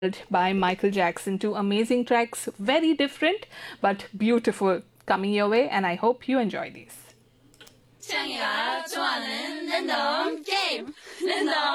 by Michael Jackson. Two amazing tracks, very different but beautiful, coming your way, and I hope you enjoy these. 청이가 좋아하는 랜덤 게임 랜덤